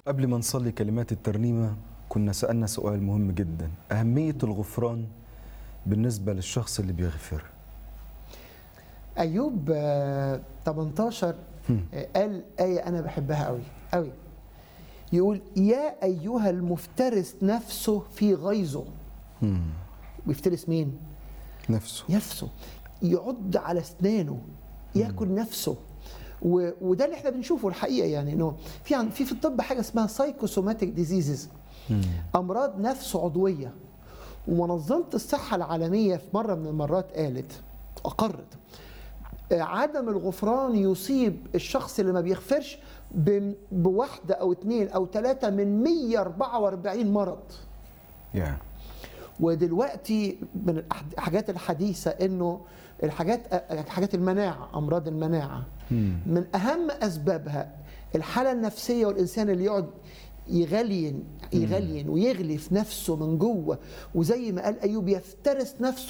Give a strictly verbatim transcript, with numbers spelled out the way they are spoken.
قبل ما نصلي كلمات الترنيمة كنا سألنا سؤال مهم جدا، أهمية الغفران بالنسبة للشخص اللي بيغفر. أيوب ثمانية عشر قال آية أنا بحبها قوي قوي، يقول يا أيها المفترس نفسه في غيظه. بيفترس مين؟ نفسه. نفسه، يعض على أسنانه، ياكل نفسه. وده اللي احنا بنشوفه الحقيقه، يعني انه في عن في في الطب حاجه اسمها سايكوسوماتيك ديزيزز، امراض نفس عضويه. ومنظمه الصحه العالميه في مره من المرات قالت اقرت عدم الغفران يصيب الشخص اللي ما بيغفرش بواحده او اثنين او ثلاثه من مية وأربعة وأربعين مرض. yeah. ودلوقتي من الحاجات الحديثه انه الحاجات حاجات المناعه، امراض المناعه من اهم اسبابها الحاله النفسيه، والانسان اللي يقعد يغلين يغلين ويغلي في نفسه من جوه، وزي ما قال ايوب يفترس نفسه